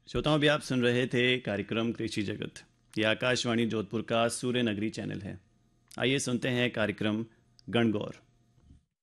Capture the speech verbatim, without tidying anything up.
श्रोताओं, भी आप सुन रहे थे कार्यक्रम कृषि जगत। ये आकाशवाणी जोधपुर का सूर्य नगरी चैनल है। आइए सुनते हैं कार्यक्रम गणगौर।